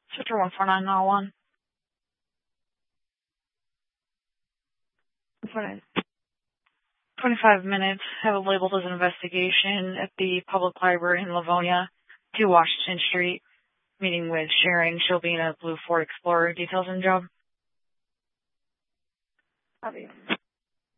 Switcher 14901. 25 minutes. Have it labeled as an investigation at the public library in Livonia, 2 Washington Street. Meeting with Sharon. She'll be in a blue Ford Explorer. Details on the job. Copy.